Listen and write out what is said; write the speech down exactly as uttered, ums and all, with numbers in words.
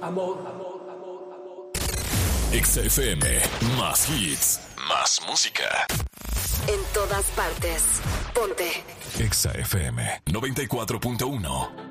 amor, amor, amor, amor. Exa F M, más hits, más música. En todas partes. Ponte. Exa F M noventa y cuatro punto uno.